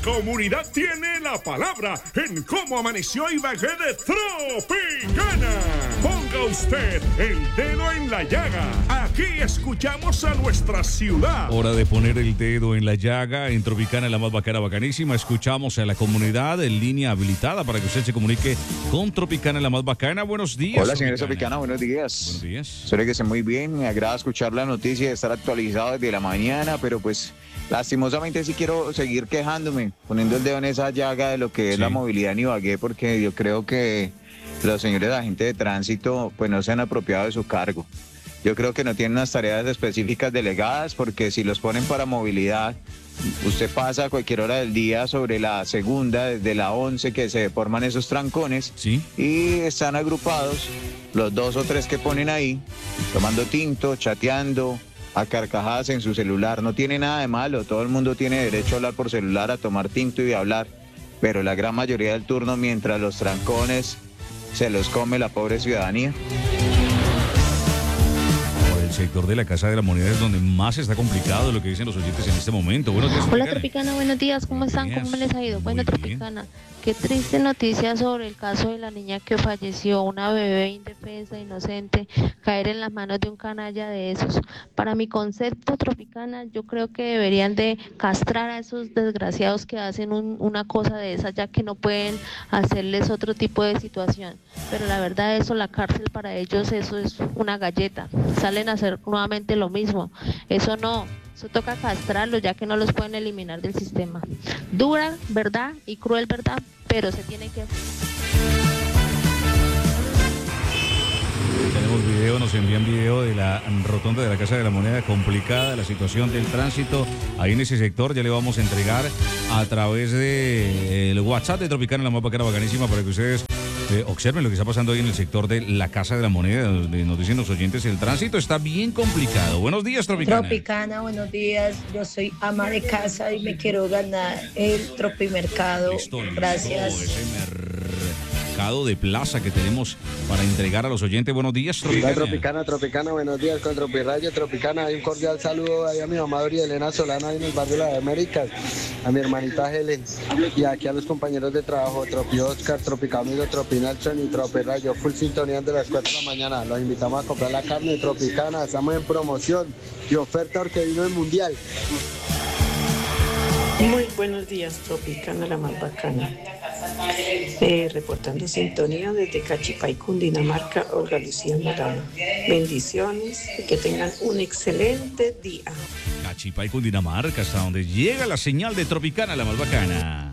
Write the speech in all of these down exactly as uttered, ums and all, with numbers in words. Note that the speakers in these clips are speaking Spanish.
comunidad tiene la palabra en cómo amaneció Ibagué de Tropicana. Ponga usted el dedo en la llaga. Aquí escuchamos a nuestra ciudad. Hora de poner el dedo en la llaga. En Tropicana, la más bacana, bacanísima. Escuchamos a la comunidad en línea habilitada para que usted se comunique con Tropicana, la más bacana. Buenos días. Hola, señores Tropicana, buenos días. Buenos días. Espero que estén muy bien. Me agrada escuchar la noticia y estar actualizado desde la mañana, pero pues lastimosamente sí quiero seguir quejándome, poniendo el dedo en esa llaga de lo que es sí. la movilidad en Ibagué, porque yo creo que los señores agentes de tránsito pues no se han apropiado de su cargo. Yo creo que no tienen unas tareas específicas delegadas, porque si los ponen para movilidad, usted pasa a cualquier hora del día sobre la segunda, desde la once, que se forman esos trancones, ¿sí? Y están agrupados los dos o tres que ponen ahí, tomando tinto, chateando, a carcajadas en su celular. No tiene nada de malo, todo el mundo tiene derecho a hablar por celular, a tomar tinto y a hablar, pero la gran mayoría del turno, mientras los trancones se los come la pobre ciudadanía. El sector de la Casa de la Moneda es donde más está complicado lo que dicen los oyentes en este momento. Buenos días, Hola Tropicana, buenos días, ¿cómo están? ¿Cómo les ha ido? Bueno, Tropicana, qué triste noticia sobre el caso de la niña que falleció, una bebé indefensa, inocente, caer en las manos de un canalla de esos. Para mi concepto, Tropicana, yo creo que deberían de castrar a esos desgraciados que hacen un, una cosa de esa, ya que no pueden hacerles otro tipo de situación. Pero la verdad, eso, la cárcel para ellos, eso es una galleta. Salen a hacer nuevamente lo mismo. Eso no, eso toca castrarlos, ya que no los pueden eliminar del sistema. Dura, verdad, y cruel, verdad, pero se tiene que hacer. Tenemos video, nos envían video de la rotonda de la Casa de la Moneda, complicada la situación del tránsito ahí en ese sector. Ya le vamos a entregar a través del WhatsApp de Tropicana, la más bacana, bacanísima, para que ustedes Eh, observen lo que está pasando ahí en el sector de la Casa de la Moneda, donde nos dicen los oyentes, el tránsito está bien complicado. Buenos días, Tropicana. Tropicana, buenos días. Yo soy ama de casa y me quiero ganar el Tropimercado. Listo, Gracias. listo, ese mercado de plaza que tenemos para entregar a los oyentes. Buenos días, Tropicana. Tropicana, Tropicana, buenos días con Tropiradio, Tropicana. Hay un cordial saludo ahí a mi mamá Doria Elena Solano, ahí en el barrio de las Américas, a mi hermanita Helen, y aquí a los compañeros de trabajo, Tropi Oscar, Tropicamigo, Tropi Nelson y Tropiradio, full sintonía de las cuatro de la mañana. Los invitamos a comprar la carne Tropicana, estamos en promoción y oferta porque vino el mundial. Muy buenos días, Tropicana, la más bacana. Eh, reportando sintonía desde Cachipay, Cundinamarca, Olga Lucía Morano. Bendiciones y que tengan un excelente día. Cachipay, Cundinamarca, hasta donde llega la señal de Tropicana, la más bacana.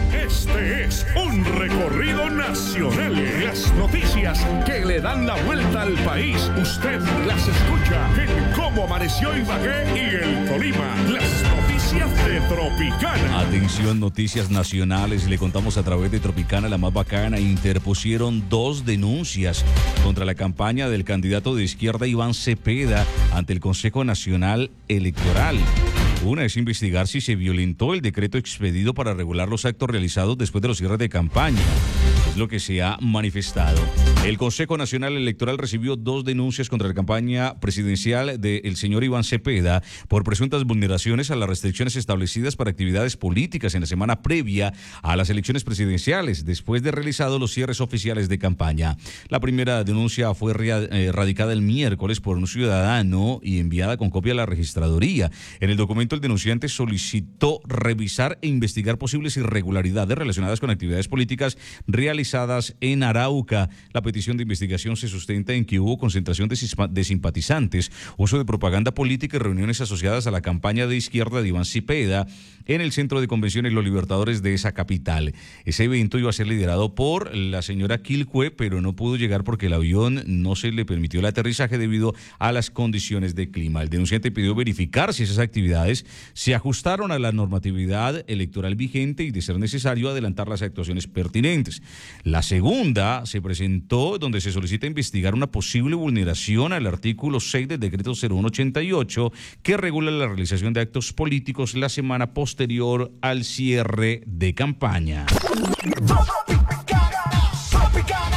Este es un recorrido nacional. Las noticias que le dan la vuelta al país, usted las escucha en Cómo Amaneció Ibagué y el Tolima. Las noticias de Tropicana. Atención, noticias nacionales. Le contamos a través de Tropicana, la más bacana. Interpusieron dos denuncias contra la campaña del candidato de izquierda Iván Cepeda ante el Consejo Nacional Electoral. Una es investigar si se violentó el decreto expedido para regular los actos realizados después de los cierres de campaña. Es lo que se ha manifestado. El Consejo Nacional Electoral recibió dos denuncias contra la campaña presidencial del señor Iván Cepeda por presuntas vulneraciones a las restricciones establecidas para actividades políticas en la semana previa a las elecciones presidenciales, después de realizados los cierres oficiales de campaña. La primera denuncia fue radicada el miércoles por un ciudadano y enviada con copia a la registraduría. En el documento, el denunciante solicitó revisar e investigar posibles irregularidades relacionadas con actividades políticas realizadas en Arauca. La petición de investigación se sustenta en que hubo concentración de simpatizantes, uso de propaganda política y reuniones asociadas a la campaña de izquierda de Iván Cepeda en el Centro de Convenciones Los Libertadores de esa capital. Ese evento iba a ser liderado por la señora Quilcue, pero no pudo llegar porque el avión no se le permitió el aterrizaje debido a las condiciones de clima. El denunciante pidió verificar si esas actividades se ajustaron a la normatividad electoral vigente y, de ser necesario, adelantar las actuaciones pertinentes. La segunda se presentó donde se solicita investigar una posible vulneración al artículo seis del decreto cero uno ochenta y ocho que regula la realización de actos políticos la semana posterior al cierre de campaña.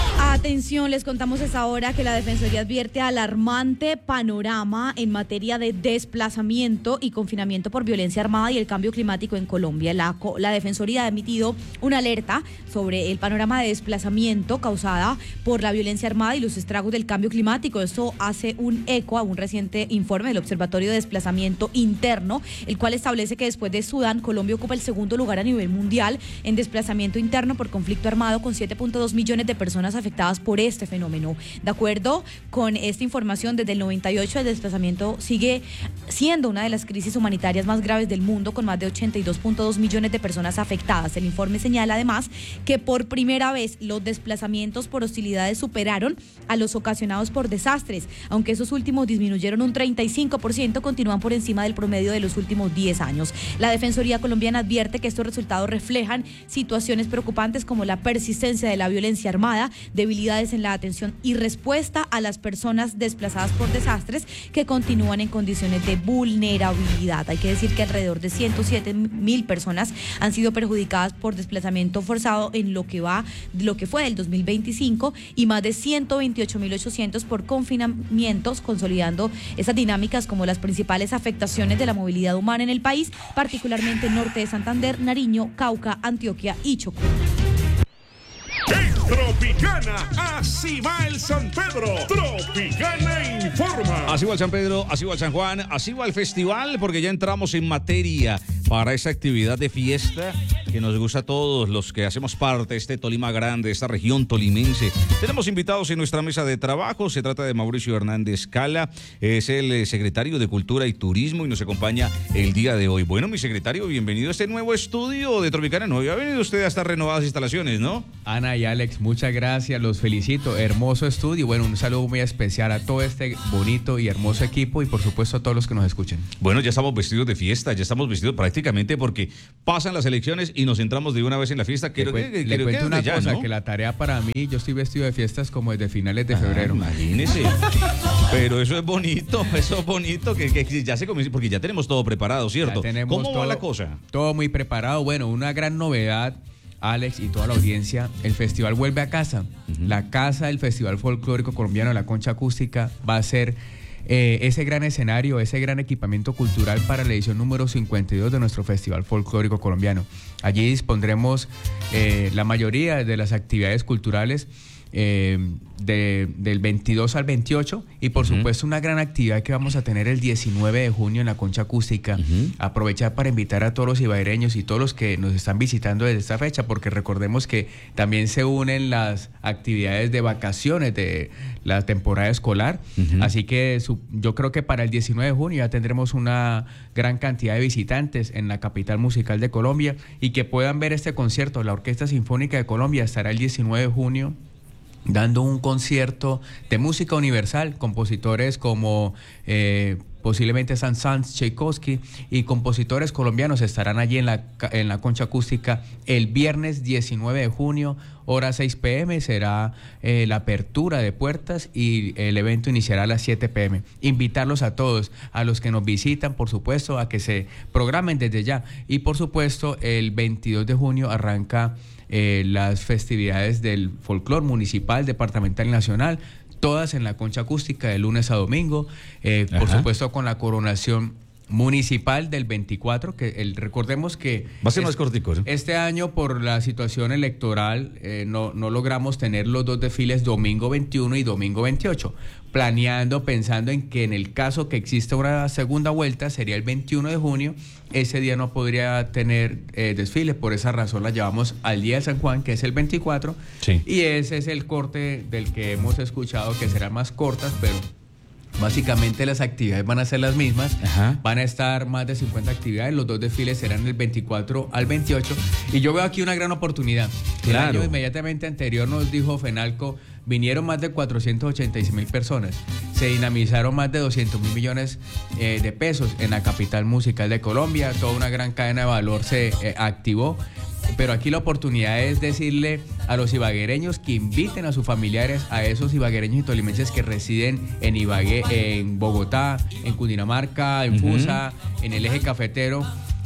Atención, les contamos a esta hora que la Defensoría advierte alarmante panorama en materia de desplazamiento y confinamiento por violencia armada y el cambio climático en Colombia. La, la Defensoría ha emitido una alerta sobre el panorama de desplazamiento causada por la violencia armada y los estragos del cambio climático. Esto hace un eco a un reciente informe del Observatorio de Desplazamiento Interno, el cual establece que después de Sudán, Colombia ocupa el segundo lugar a nivel mundial en desplazamiento interno por conflicto armado, con siete punto dos millones de personas afectadas por este fenómeno. De acuerdo con esta información, desde el noventa y ocho el desplazamiento sigue siendo una de las crisis humanitarias más graves del mundo, con más de ochenta y dos punto dos millones de personas afectadas. El informe señala además que por primera vez los desplazamientos por hostilidades superaron a los ocasionados por desastres. Aunque esos últimos disminuyeron un treinta y cinco por ciento, continúan por encima del promedio de los últimos diez años. La Defensoría colombiana advierte que estos resultados reflejan situaciones preocupantes como la persistencia de la violencia armada, debilidades en la atención y respuesta a las personas desplazadas por desastres que continúan en condiciones de vulnerabilidad. Hay que decir que alrededor de ciento siete mil personas han sido perjudicadas por desplazamiento forzado en lo que va, lo que fue del dos mil veinticinco, y más de ciento veintiocho mil ochocientos por confinamientos, consolidando esas dinámicas como las principales afectaciones de la movilidad humana en el país, particularmente en norte de Santander, Nariño, Cauca, Antioquia y Chocó. En Tropicana, así va el San Pedro. Tropicana informa. Así va el San Pedro, así va el San Juan, así va el festival, porque ya entramos en materia para esa actividad de fiesta que nos gusta a todos los que hacemos parte de este Tolima Grande, esta región tolimense. Tenemos invitados en nuestra mesa de trabajo. Se trata de Mauricio Hernández Cala, es el secretario de Cultura y Turismo y nos acompaña el día de hoy. Bueno, mi secretario, bienvenido a este nuevo estudio de Tropicana. No había venido usted a estas renovadas instalaciones, ¿no? Ana y Alex, muchas gracias, los felicito. Hermoso estudio. Bueno, un saludo muy especial a todo este bonito y hermoso equipo y por supuesto a todos los que nos escuchen. Bueno, ya estamos vestidos de fiesta, ya estamos vestidos prácticamente porque pasan las elecciones y nos entramos de una vez en la fiesta. Le, cuen, que, le que, cuento que una ya, cosa, ¿no? Que la tarea para mí, yo estoy vestido de fiestas como desde finales de febrero. Ah, imagínese. Pero eso es bonito, eso es bonito, que, que ya se comienza, porque ya tenemos todo preparado, ¿cierto? ¿Cómo todo, va la cosa? Todo muy preparado. Bueno, una gran novedad, Alex y toda la audiencia, el festival vuelve a casa. Uh-huh. La casa del Festival Folclórico Colombiano, la Concha Acústica, va a ser eh, ese gran escenario, ese gran equipamiento cultural para la edición número cincuenta y dos de nuestro Festival Folclórico Colombiano. Allí dispondremos eh, la mayoría de las actividades culturales Eh, de, del veintidós al veintiocho y por uh-huh. supuesto una gran actividad que vamos a tener el diecinueve de junio en la Concha Acústica. Uh-huh. Aprovechar para invitar a todos los ibaguereños y todos los que nos están visitando desde esta fecha, porque recordemos que también se unen las actividades de vacaciones de la temporada escolar. Uh-huh. Así que su, yo creo que para el diecinueve de junio ya tendremos una gran cantidad de visitantes en la capital musical de Colombia y que puedan ver este concierto. La Orquesta Sinfónica de Colombia estará el diecinueve de junio dando un concierto de música universal, compositores como eh, posiblemente Saint-Saëns, Tchaikovsky y compositores colombianos estarán allí en la, en la Concha Acústica el viernes diecinueve de junio, hora seis pe eme, será eh, la apertura de puertas y el evento iniciará a las siete pe eme. Invitarlos a todos, a los que nos visitan, por supuesto, a que se programen desde ya. Y por supuesto, el veintidós de junio arranca Eh, las festividades del folclor municipal, departamental y nacional, todas en la Concha Acústica de lunes a domingo, eh, por supuesto con la coronación municipal del veinticuatro, que el, recordemos que va a ser más cortico, ¿sí? Este año por la situación electoral eh, no, no logramos tener los dos desfiles domingo veintiuno y domingo veintiocho, planeando, pensando en que en el caso que exista una segunda vuelta sería el veintiuno de junio, ese día no podría tener eh, desfile, por esa razón la llevamos al día de San Juan, que es el veinticuatro, sí. Y ese es el corte del que hemos escuchado que serán más cortas, pero básicamente las actividades van a ser las mismas. Ajá. Van a estar más de cincuenta actividades, los dos desfiles serán del veinticuatro al veintiocho y yo veo aquí una gran oportunidad. Claro. El año inmediatamente anterior nos dijo Fenalco, vinieron más de cuatrocientas ochenta y seis mil personas, se dinamizaron más de doscientos mil millones eh, de pesos en la capital musical de Colombia, toda una gran cadena de valor se eh, activó. Pero aquí la oportunidad es decirle a los ibaguereños que inviten a sus familiares, a esos ibaguereños y tolimenses que residen en Ibagué, en Bogotá, en Cundinamarca, en uh-huh. Fusa, en el eje cafetero,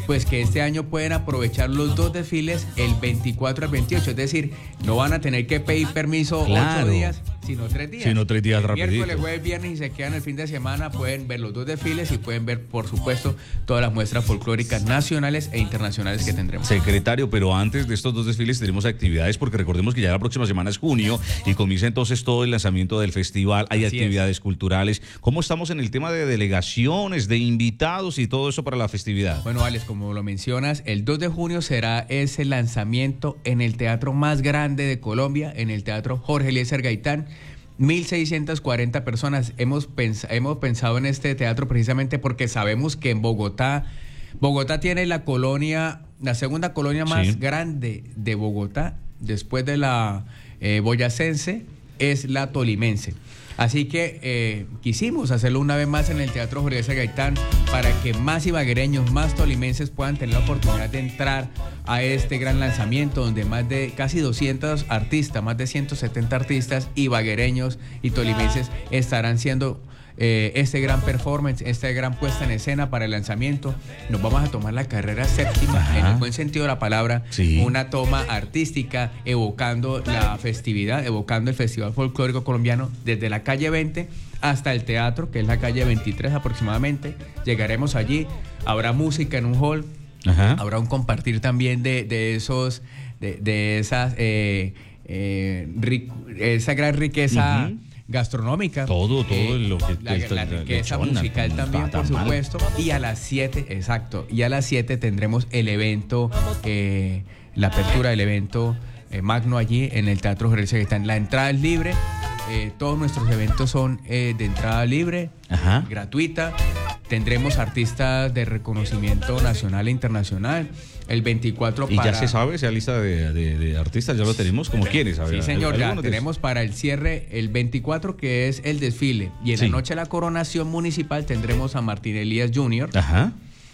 pues que este año pueden aprovechar los dos desfiles el veinticuatro al veintiocho, es decir, no van a tener que pedir permiso Claro. ocho días, sino tres días. Sino tres días el rapidito. Miércoles, jueves, viernes y se quedan el fin de semana, pueden ver los dos desfiles y pueden ver, por supuesto, todas las muestras folclóricas nacionales e internacionales que tendremos. Secretario, pero antes de estos dos desfiles tenemos actividades, porque recordemos que ya la próxima semana es junio y comienza entonces todo el lanzamiento del festival, hay Así actividades culturales. ¿Cómo estamos en el tema de delegaciones, de invitados y todo eso para la festividad? Bueno, Alex, como lo mencionas, el dos de junio será ese lanzamiento en el teatro más grande de Colombia, en el Teatro Jorge Eliezer Gaitán. mil seiscientas cuarenta personas. Hemos, pens- hemos pensado en este teatro precisamente porque sabemos que en Bogotá, Bogotá tiene la colonia, la segunda colonia más Sí. grande de Bogotá, después de la eh, boyacense, es la tolimense. Así que eh, quisimos hacerlo una vez más en el Teatro Jorge Eliezer Gaitán para que más ibaguereños, más tolimenses puedan tener la oportunidad de entrar a este gran lanzamiento donde más de casi doscientos artistas, más de ciento setenta artistas ibaguereños y tolimenses estarán siendo eh, este gran performance, esta gran puesta en escena para el lanzamiento. Nos vamos a tomar la carrera séptima, Ajá. en el buen sentido de la palabra, Sí. una toma artística evocando la festividad, evocando el Festival Folclórico Colombiano desde la calle veinte hasta el teatro, que es la calle veintitrés aproximadamente. Llegaremos allí, habrá música en un hall, Ajá. habrá un compartir también de, de esos, de, de esas, eh, eh, ric- esa gran riqueza Ujú. gastronómica. Todo, todo lo que- la, el- la la riqueza lechona, musical con también, por tamal. supuesto. Y a las siete, exacto, y a las siete tendremos el evento, eh, la apertura del evento eh, magno allí en el Teatro Jorge Eliezer Gaitán. La entrada es libre, eh, todos nuestros eventos son eh, de entrada libre, Ajá. gratuita. Tendremos artistas de reconocimiento nacional e internacional. El veinticuatro Y para... ya se sabe esa lista de, de- de artistas, ya lo tenemos como quieres. A ver, Sí, señor, ya algunos de- tenemos para el cierre el veinticuatro, que es el desfile. Y en Sí. la noche de la coronación municipal tendremos a Martín Elías junior Ajá.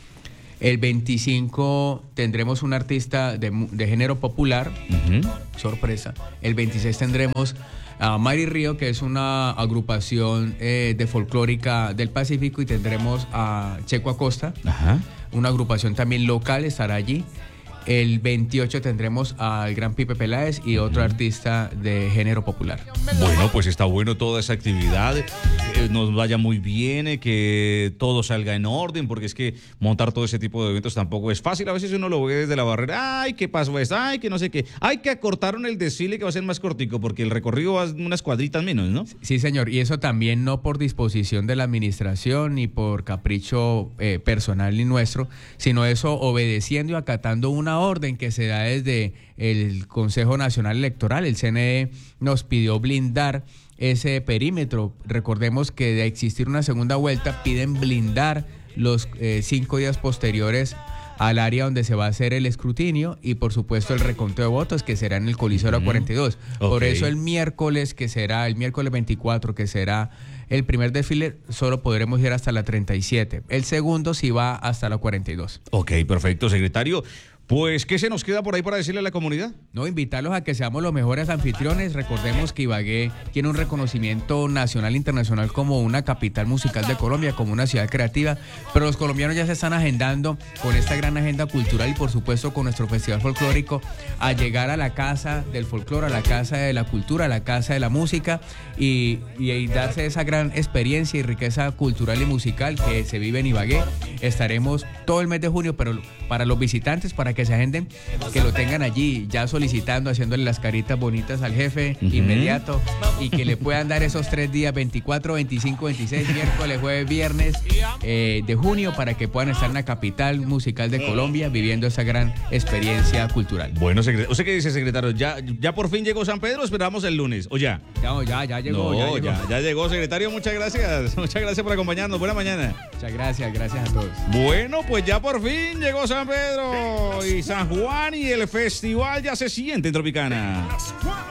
El veinticinco tendremos un artista de, mu- de género popular, Ujú. sorpresa. El veintiséis tendremos a Mari Río, que es una agrupación eh, de folclórica del Pacífico, y tendremos a Checo Acosta, Ajá. una agrupación también local, estará allí. El veintiocho tendremos al gran Pipe Peláez y otro artista de género popular. Bueno, pues está bueno toda esa actividad, que nos vaya muy bien, eh, que todo salga en orden, porque es que montar todo ese tipo de eventos tampoco es fácil. A veces uno lo ve desde la barrera, ay, ¿qué pasó esto? Ay, que no sé qué. Ay, que acortaron el desfile, que va a ser más cortico, porque el recorrido va unas cuadritas menos, ¿no? Sí, señor, y eso también no por disposición de la administración ni por capricho eh, personal ni nuestro, sino eso obedeciendo y acatando una orden que se da desde el Consejo Nacional Electoral. El C N E nos pidió blindar ese perímetro. Recordemos que de existir una segunda vuelta piden blindar los eh, cinco días posteriores al área donde se va a hacer el escrutinio y por supuesto el reconteo de votos, que será en el Coliseo de la cuarenta y dos. Por Ok. eso el miércoles, que será el miércoles veinticuatro, que será el primer desfile, solo podremos ir hasta la treinta y siete. El segundo sí va hasta la cuarenta y dos. Ok, perfecto, secretario. Pues, ¿qué se nos queda por ahí para decirle a la comunidad? No, invitarlos a que seamos los mejores anfitriones. Recordemos que Ibagué tiene un reconocimiento nacional e internacional como una capital musical de Colombia, como una ciudad creativa, pero los colombianos ya se están agendando con esta gran agenda cultural y por supuesto con nuestro festival folclórico a llegar a la casa del folclore, a la casa de la cultura, a la casa de la música y, y, y darse esa gran experiencia y riqueza cultural y musical que se vive en Ibagué. Estaremos todo el mes de junio, pero para los visitantes, para que se agenden, que lo tengan allí ya solicitando, haciéndole las caritas bonitas al jefe Ujú. inmediato y que le puedan dar esos tres días, veinticuatro, veinticinco, veintiséis, miércoles, jueves, viernes eh, de junio, para que puedan estar en la capital musical de Colombia viviendo esa gran experiencia cultural. Bueno, secretario, ¿usted qué dice, secretario? ¿Ya, ya por fin llegó San Pedro o esperamos el lunes? ¿O ya? Ya, ya, ya llegó, no, ya llegó. ya, ya llegó, secretario. Muchas gracias. Muchas gracias por acompañarnos. Buena mañana. Muchas gracias, gracias a todos. Bueno, pues ya por fin llegó San Pedro y San Juan y el festival ya se siente en Tropicana.